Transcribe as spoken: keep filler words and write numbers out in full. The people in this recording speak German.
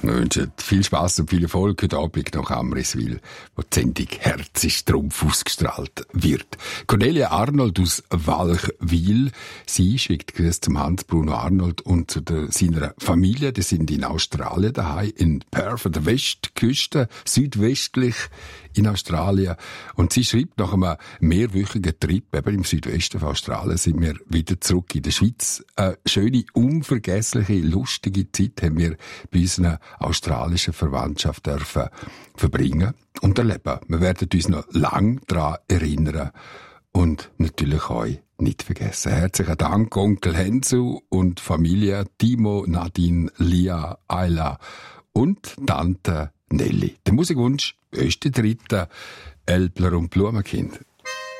Wir wünschen viel Spass und viel Erfolg heute Abend nach Amriswil, wo die Sendung «Herz ist Trumpf» ausgestrahlt wird. Cornelia Arnold aus Walchwil, sie schickt Grüße zum Hans-Bruno Arnold und zu der, seiner Familie. Die sind in Australien daheim, in Perth, an der Westküste, südwestlich in Australien. Und sie schreibt, nach einem mehrwöchigen Trip eben im Südwesten von Australien sind wir wieder zurück in der Schweiz. Eine schöne, unvergessliche, lustige Zeit haben wir bei unseren australischen Verwandtschaft dürfen verbringen und erleben. Wir werden uns noch lang daran erinnern und natürlich euch nicht vergessen. Herzlichen Dank, Onkel Hensu und Familie Timo, Nadine, Lia, Ayla und Tante Nelly. Der Musikwunsch ist der dritte Elbler und Blumenkind.